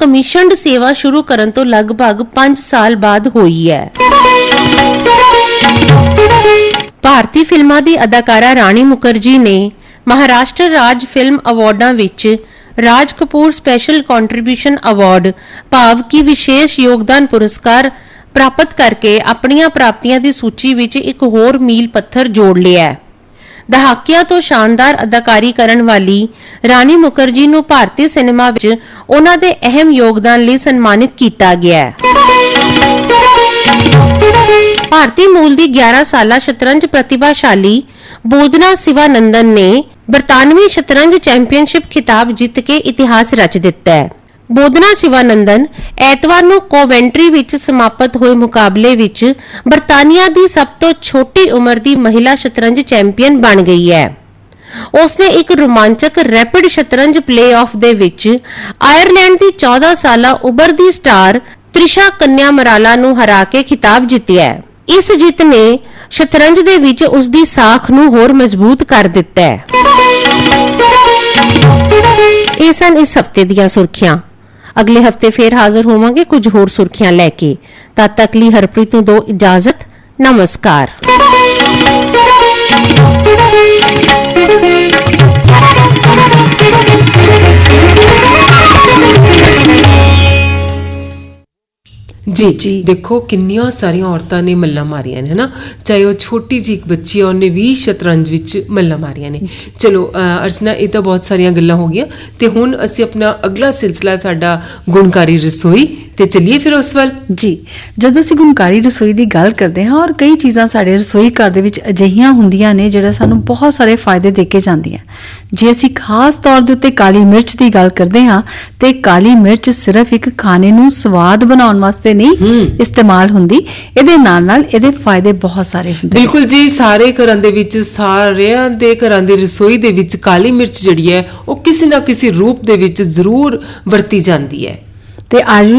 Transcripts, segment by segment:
Commissioned ਸੇਵਾ ਸ਼ੁਰੂ ਕਰਨ ਤੋਂ ਲਗਭਗ 5 ਸਾਲ ਬਾਅਦ ਹੋਈ ਹੈ। ਭਾਰਤੀ ਫਿਲਮਾਂ ਦੀ ਅਦਾਕਾਰਾ ਰਾਣੀ ਮੁਖਰਜੀ ਨੇ ਮਹਾਰਾਸ਼ਟਰ ਰਾਜ ਫਿਲਮ ਅਵਾਰਡਾਂ ਵਿੱਚ Raj Kapoor special contribution award ਭਾਵ ਕਿ ਵਿਸ਼ੇਸ਼ ਯੋਗਦਾਨ ਪੁਰਸਕਾਰ ਪ੍ਰਾਪਤ ਕਰਕੇ ਆਪਣੀਆਂ ਪ੍ਰਾਪਤੀਆਂ ਦੀ ਸੂਚੀ ਵਿੱਚ ਇੱਕ ਹੋਰ ਮੀਲ ਪੱਥਰ ਜੋੜ ਲਿਆ ਹੈ। ਦਹਾਕਿਆਂ ਤੋਂ ਸ਼ਾਨਦਾਰ ਅਦਾਕਾਰੀ ਕਰਨ ਵਾਲੀ ਰਾਣੀ ਮੁਖਰਜੀ ਨੂੰ ਭਾਰਤੀ ਸਿਨੇਮਾ ਵਿੱਚ ਉਹਨਾਂ ਦੇ ਅਹਿਮ ਯੋਗਦਾਨ ਲਈ ਸਨਮਾਨਿਤ ਕੀਤਾ ਗਿਆ ਹੈ। ਭਾਰਤੀ ਮੂਲ ਦੀ 11 ਸਾਲਾ ਸ਼ਤਰੰਜ ਪ੍ਰਤਿਭਾਸ਼ਾਲੀ ਬੋਧਨਾ ਸਿਵਾਨੰਦਨ ਨੇ 92ਵੀਂ ਸ਼ਤਰੰਜ ਚੈਂਪੀਅਨਸ਼ਿਪ ਖਿਤਾਬ ਜਿੱਤ ਕੇ ਇਤਿਹਾਸ ਰਚ ਦਿੱਤਾ ਹੈ। ਬੋਧਨਾ ਸਿਵਾਨੰਦਨ ਐਤਵਾਰ ਨੂੰ ਕੋਵੈਂਟਰੀ ਵਿੱਚ ਸਮਾਪਤ ਹੋਏ ਮੁਕਾਬਲੇ ਵਿੱਚ ਬਰਤਾਨੀਆ ਦੀ ਸਭ ਤੋਂ ਛੋਟੀ ਉਮਰ ਦੀ ਮਹਿਲਾ ਸ਼ਤਰੰਜ ਚੈਂਪੀਅਨ ਬਣ ਗਈ ਹੈ। ਉਸਨੇ ਇੱਕ ਰੋਮਾਂਚਕ ਰੈਪਿਡ ਸ਼ਤਰੰਜ ਪਲੇਆਫ ਦੇ ਵਿੱਚ ਆਇਰਲੈਂਡ ਦੀ 14 ਸਾਲਾ ਉਭਰਦੀ ਸਟਾਰ ਤ੍ਰਿਸ਼ਾ ਕੰਨਿਆ ਮਰਾਲਾ ਨੂੰ ਹਰਾ ਕੇ ਖਿਤਾਬ ਜਿੱਤਿਆ ਹੈ। ਇਸ ਜਿੱਤ ਨੇ ਸ਼ਤਰੰਜ ਦੇ ਵਿੱਚ ਉਸ ਦੀ ਸਾਖ ਨੂੰ ਹੋਰ ਮਜ਼ਬੂਤ ਕਰ ਦਿੱਤਾ ਹੈ। ਇਹ ਸਨ ਇਸ ਹਫ਼ਤੇ ਦੀਆਂ ਸੁਰਖੀਆਂ। ਅਗਲੇ ਹਫ਼ਤੇ ਫੇਰ ਹਾਜ਼ਰ ਹੋਵਾਂਗੇ ਕੁਝ ਹੋਰ ਸੁਰਖੀਆਂ ਲੈ ਕੇ। ਤਦ ਤੱਕ ਲਈ ਹਰਪ੍ਰੀਤ ਨੂੰ ਦਿਓ ਇਜਾਜ਼ਤ। ਨਮਸਕਾਰ। जी देखो किन्नियां सारियां औरतां ने मल्लां मारियां ने, है ना, चाहे वो छोटी जी एक बच्ची है उन्हें भी शतरंज विच मल्लां मारियां ने। चलो अर्चना ये तो बहुत सारियां गल्लां हो गईयां ते हुण असीं अपना अगला सिलसिला साडा गुणकारी रसोई ते चलिए फिर उस ਵੱਲ जी। जदों ਅਸੀਂ ਗੁਣਕਾਰੀ ਰਸੋਈ ਦੀ ਗੱਲ ਕਰਦੇ ਹਾਂ ਔਰ ਕਈ ਚੀਜ਼ਾਂ ਸਾਡੇ ਰਸੋਈ ਘਰ ਦੇ ਵਿੱਚ ਅਜਿਹੀਆਂ ਹੁੰਦੀਆਂ ਨੇ ਜਿਹੜਾ ਸਾਨੂੰ ਬਹੁਤ ਸਾਰੇ ਫਾਇਦੇ ਦੇ ਕੇ ਜਾਂਦੀਆਂ। ਜੇ ਅਸੀਂ ਖਾਸ ਤੌਰ ਦੇ ਉੱਤੇ ਕਾਲੀ ਮਿਰਚ ਦੀ ਗੱਲ ਕਰਦੇ ਹਾਂ ਤੇ ਕਾਲੀ ਮਿਰਚ ਸਿਰਫ ਇੱਕ ਖਾਣੇ ਨੂੰ ਸਵਾਦ ਬਣਾਉਣ ਵਾਸਤੇ ਨਹੀਂ ਇਸਤੇਮਾਲ ਹੁੰਦੀ, ਇਹਦੇ ਨਾਲ ਨਾਲ ਇਹਦੇ ਫਾਇਦੇ ਬਹੁਤ ਸਾਰੇ ਹੁੰਦੇ। ਬਿਲਕੁਲ ਜੀ, ਸਾਰੇ ਘਰਾਂ ਦੇ ਵਿੱਚ ਸਾਰਿਆਂ ਦੇ ਘਰਾਂ ਦੀ ਰਸੋਈ ਦੇ ਵਿੱਚ ਕਾਲੀ ਮਿਰਚ ਜਿਹੜੀ ਹੈ ਉਹ ਕਿਸੇ ਨਾ ਕਿਸੇ ਰੂਪ ਦੇ ਵਿੱਚ ਜ਼ਰੂਰ ਵਰਤੀ ਜਾਂਦੀ ਹੈ। ਤੇ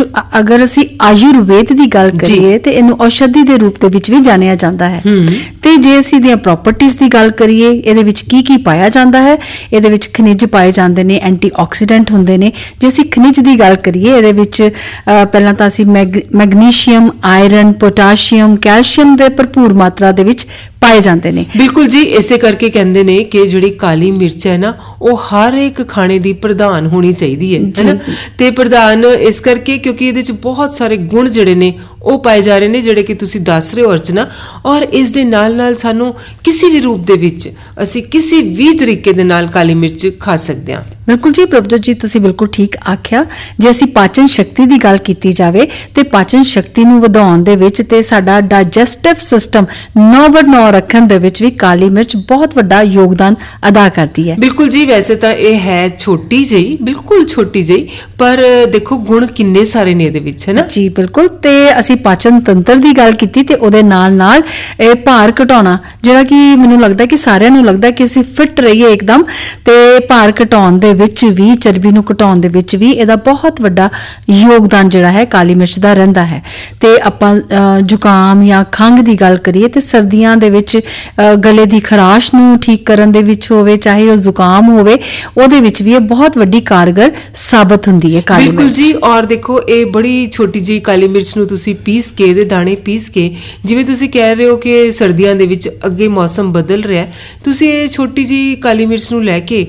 ਅਗਰ ਅਸੀਂ ਆਯੁਰਵੇਦ ਦੀ ਗੱਲ ਕਰੀਏ ਤੇ ਇਹਨੂੰ ਔਸ਼ਧੀ ਦੇ ਰੂਪ ਦੇ ਵਿੱਚ ਵੀ ਜਾਣਿਆ ਜਾਂਦਾ ਹੈ। ਤੇ ਜੇ ਅਸੀਂ ਦੀਆਂ ਪ੍ਰੋਪਰਟੀਜ਼ ਦੀ ਗੱਲ ਕਰੀਏ ਇਹਦੇ ਵਿੱਚ ਕੀ ਕੀ ਪਾਇਆ ਜਾਂਦਾ ਹੈ, ਇਹਦੇ ਵਿੱਚ ਖਣਿਜ ਪਾਏ ਜਾਂਦੇ ਨੇ, ਐਂਟੀਆਕਸੀਡੈਂਟ ਹੁੰਦੇ ਨੇ। ਜੇ ਅਸੀਂ ਖਣਿਜ ਦੀ ਗੱਲ ਕਰੀਏ ਇਹਦੇ ਵਿੱਚ ਪਹਿਲਾਂ ਤਾਂ ਅਸੀਂ ਮੈਗਨੀਸ਼ੀਅਮ, ਆਇਰਨ, ਪੋਟਾਸ਼ੀਅਮ, ਕੈਲਸ਼ੀਅਮ ਦੇ ਭਰਪੂਰ ਮਾਤਰਾ ਦੇ ਵਿੱਚ ਪਾਏ ਜਾਂਦੇ ਨੇ। ਬਿਲਕੁਲ ਜੀ, ਇਸੇ ਕਰਕੇ ਕਹਿੰਦੇ ਨੇ ਕਿ ਜਿਹੜੀ ਕਾਲੀ ਮਿਰਚ ਹੈ ਨਾ ਉਹ ਹਰ ਇੱਕ ਖਾਣੇ ਦੀ ਪ੍ਰਧਾਨ ਹੋਣੀ ਚਾਹੀਦੀ ਹੈ ਨਾ। ਤੇ ਪ੍ਰਧਾਨ ਇਸ ਕਰਕੇ ਕਿਉਂਕਿ ਇਹਦੇ ਚ ਬਹੁਤ ਸਾਰੇ ਗੁਣ ਜਿਹੜੇ ਨੇ ਉਹ ਪਾਏ ਜਾ ਰਹੇ ਨੇ ਜਿਹੜੇ ਕਿ ਤੁਸੀਂ ਦੱਸ ਰਹੇ ਹੋ ਅਰਚਨਾ। ਔਰ ਇਸ ਦੇ ਨਾਲ ਨਾਲ ਸਾਨੂੰ ਕਿਸੇ ਵੀ ਰੂਪ ਦੇ ਵਿੱਚ ਅਸੀਂ ਕਿਸੇ ਵੀ ਤਰੀਕੇ ਦੇ ਨਾਲ ਕਾਲੀ ਮਿਰਚ ਖਾ ਸਕਦੇ ਹਾਂ। ਬਿਲਕੁਲ ਜੀ ਪ੍ਰਭਜੋਤ ਜੀ, ਤੁਸੀਂ ਬਿਲਕੁਲ ਠੀਕ ਆਖਿਆ। ਜੇ ਅਸੀਂ ਪਾਚਨ ਸ਼ਕਤੀ ਦੀ ਗੱਲ ਕੀਤੀ ਜਾਵੇ ਤੇ ਪਾਚਨ ਸ਼ਕਤੀ ਨੂੰ ਵਧਾਉਣ ਦੇ ਵਿੱਚ ਤੇ ਸਾਡਾ ਡਾਈਜੈਸਟਿਵ ਸਿਸਟਮ 9/9 ਰੱਖਣ ਦੇ ਵਿੱਚ ਵੀ ਕਾਲੀ ਮਿਰਚ ਬਹੁਤ ਵੱਡਾ ਯੋਗਦਾਨ ਅਦਾ ਕਰਦੀ ਹੈ। ਬਿਲਕੁਲ ਜੀ, ਵੈਸੇ ਤਾਂ ਇਹ ਹੈ ਛੋਟੀ ਜਿਹੀ, ਬਿਲਕੁਲ ਛੋਟੀ ਜਿਹੀ, ਪਰ ਦੇਖੋ ਗੁਣ ਕਿੰਨੇ ਸਾਰੇ ਨੇ ਇਹਦੇ ਵਿੱਚ, ਹੈ ਨਾ ਜੀ। ਬਿਲਕੁਲ। ਤੇ ਅਸੀਂ ਪਾਚਨ ਤੰਤਰ ਦੀ ਗੱਲ ਕੀਤੀ ਤੇ ਉਹਦੇ ਨਾਲ ਨਾਲ ਇਹ ਭਾਰ ਘਟਾਉਣਾ, ਜਿਹੜਾ ਕਿ ਮੈਨੂੰ ਲੱਗਦਾ ਕਿ ਸਾਰਿਆਂ ਨੂੰ ਲੱਗਦਾ ਕਿ ਅਸੀਂ ਫਿੱਟ ਰਹੀਏ ਇੱਕਦਮ, ਤੇ ਭਾਰ ਘਟਾਉਣ ਦੇ ਵਿੱਚ ਵੀ, ਚਰਬੀ ਨੂੰ ਘਟਾਉਣ ਦੇ ਵਿੱਚ ਵੀ ਇਹਦਾ ਬਹੁਤ ਵੱਡਾ ਯੋਗਦਾਨ ਜਿਹੜਾ ਹੈ ਕਾਲੀ ਮਿਰਚ ਦਾ ਰਹਿੰਦਾ ਹੈ। ਤੇ ਆਪਾਂ ਜ਼ੁਕਾਮ ਜਾਂ ਖੰਘ ਦੀ ਗੱਲ ਕਰੀਏ ਤੇ ਸਰਦੀਆਂ ਦੇ ਵਿੱਚ ਗਲੇ ਦੀ ਖਰਾਸ਼ ਨੂੰ ਠੀਕ ਕਰਨ ਦੇ ਵਿੱਚ ਹੋਵੇ, ਚਾਹੇ ਉਹ ਜ਼ੁਕਾਮ ਹੋਵੇ, ਉਹਦੇ ਵਿੱਚ ਵੀ ਇਹ ਬਹੁਤ ਵੱਡੀ ਕਾਰਗਰ ਸਾਬਤ ਹੁੰਦੀ ਹੈ ਕਾਲੀ ਮਿਰਚ। ਬਿਲਕੁਲ ਜੀ। ਔਰ ਦੇਖੋ ਇਹ ਬੜੀ ਛੋਟੀ ਜਿਹੀ ਕਾਲੀ ਮਿਰਚ ਨੂੰ ਤੁਸੀਂ ਪੀਸ ਕੇ, ਇਹਦੇ ਦਾਣੇ ਪੀਸ ਕੇ, ਜਿਵੇਂ ਤੁਸੀਂ ਕਹਿ ਰਹੇ ਹੋ ਕਿ ਸਰਦੀਆਂ ਦੇ ਵਿੱਚ ਅੱਗੇ ਮੌਸਮ ਬਦਲ ਰਿਹਾ, ਤੁਸੀਂ ਇਹ ਛੋਟੀ ਜਿਹੀ ਕਾਲੀ ਮਿਰਚ ਨੂੰ ਲੈ ਕੇ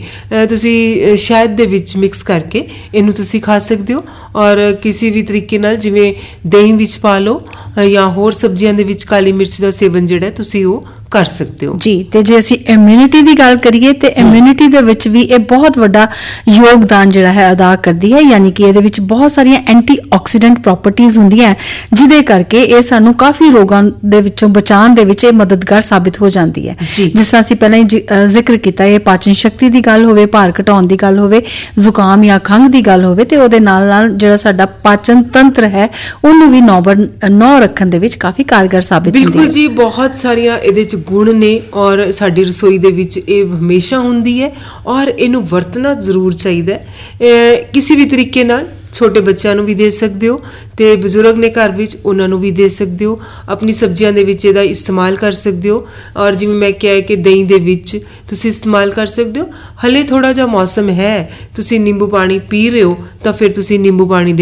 ਤੁਸੀਂ ਸ਼ਹਿਦ ਦੇ ਵਿੱਚ ਮਿਕਸ ਕਰਕੇ ਇਹਨੂੰ ਤੁਸੀਂ ਖਾ ਸਕਦੇ ਹੋ। ਔਰ ਕਿਸੇ ਵੀ ਤਰੀਕੇ ਨਾਲ ਜਿਵੇਂ ਦਹੀਂ ਵਿੱਚ ਪਾ ਲਓ ਜਾਂ ਹੋਰ ਸਬਜ਼ੀਆਂ ਦੇ ਵਿੱਚ ਕਾਲੀ ਮਿਰਚ ਦਾ ਸੇਵਨ ਜਿਹੜਾ ਤੁਸੀਂ ਉਹ ਕਰ ਸਕਦੇ ਹੋ ਜੀ। ਤੇ ਜੇ ਅਸੀਂ ਇਮਿਊਨਿਟੀ ਦੀ ਗੱਲ ਕਰੀਏ ਤੇ ਇਮਿਊਨਿਟੀ ਦੇ ਵਿੱਚ ਵੀ ਇਹ ਬਹੁਤ ਵੱਡਾ ਯੋਗਦਾਨ ਜਿਹੜਾ ਹੈ ਅਦਾ ਕਰਦੀ ਹੈ। ਯਾਨੀ ਕਿ ਇਹਦੇ ਵਿੱਚ ਬਹੁਤ ਸਾਰੀਆਂ ਐਂਟੀਆਕਸੀਡੈਂਟ ਪ੍ਰੋਪਰਟੀਜ਼ ਹੁੰਦੀਆਂ ਜਿਹਦੇ ਕਰਕੇ ਇਹ ਸਾਨੂੰ ਕਾਫੀ ਰੋਗਾਂ ਦੇ ਵਿੱਚੋਂ ਬਚਾਉਣ ਦੇ ਵਿੱਚ ਇਹ ਮਦਦਗਾਰ ਸਾਬਿਤ ਹੋ ਜਾਂਦੀ ਹੈ। ਜਿਸ ਤਰ੍ਹਾਂ ਅਸੀਂ ਪਹਿਲਾਂ ਹੀ ਜ਼ਿਕਰ ਕੀਤਾ, ਇਹ ਪਾਚਨ ਸ਼ਕਤੀ ਦੀ ਗੱਲ ਹੋਵੇ, ਭਾਰ ਘਟਾਉਣ ਦੀ ਗੱਲ ਹੋਵੇ, ਜ਼ੁਕਾਮ ਜਾਂ ਖੰਘ ਦੀ ਗੱਲ ਹੋਵੇ, ਤੇ ਉਹਦੇ ਨਾਲ ਨਾਲ ਜਿਹੜਾ ਸਾਡਾ ਪਾਚਨ ਤੰਤਰ ਹੈ ਉਹਨੂੰ ਵੀ 9/9 ਰੱਖਣ ਦੇ ਵਿੱਚ ਕਾਫੀ ਕਾਰਗਰ ਸਾਬਿਤ ਹੁੰਦੀ ਹੈ। ਬਿਲਕੁਲ ਜੀ, ਬਹੁਤ ਸਾਰੀਆਂ ਇਹਦੇ ਚ ਗੁਣ ਨੇ ਔਰ ਸਾਡੀ ਰਸੋਈ ਦੇ ਵਿੱਚ ਇਹ ਹਮੇਸ਼ਾ ਹੁੰਦੀ ਹੈ ਔਰ ਇਹਨੂੰ ਵਰਤਣਾ ਜ਼ਰੂਰ ਚਾਹੀਦਾ ਹੈ ਕਿਸੇ ਵੀ ਤਰੀਕੇ ਨਾਲ। ਛੋਟੇ ਬੱਚਿਆਂ ਨੂੰ ਵੀ ਦੇ ਸਕਦੇ ਹੋ ਤੇ ਬਜ਼ੁਰਗ ਨੇ ਘਰ ਵਿੱਚ ਉਹਨਾਂ ਨੂੰ ਵੀ ਦੇ ਸਕਦੇ ਹੋ। ਆਪਣੀ ਸਬਜ਼ੀਆਂ ਦੇ ਵਿੱਚ ਇਹਦਾ ਇਸਤੇਮਾਲ ਕਰ ਸਕਦੇ ਹੋ। ਔਰ ਜਿਵੇਂ ਮੈਂ ਕਿਹਾ ਕਿ ਦਹੀਂ ਦੇ ਵਿੱਚ ਤੁਸੀਂ ਇਸਤੇਮਾਲ ਕਰ ਸਕਦੇ ਹੋ। ਹਲੇ ਥੋੜਾ ਜਿਹਾ ਮੌਸਮ ਹੈ, ਤੁਸੀਂ ਨਿੰਬੂ ਪਾਣੀ ਪੀ ਰਹੇ ਹੋ ਤਾਂ ਫਿਰ ਤੁਸੀਂ ਨਿੰਬੂ ਪਾਣੀ